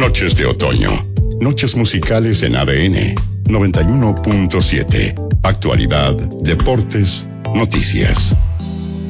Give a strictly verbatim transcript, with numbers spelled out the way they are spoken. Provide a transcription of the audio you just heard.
Noches de otoño. Noches musicales en A D N noventa y uno punto siete. Actualidad, deportes, noticias.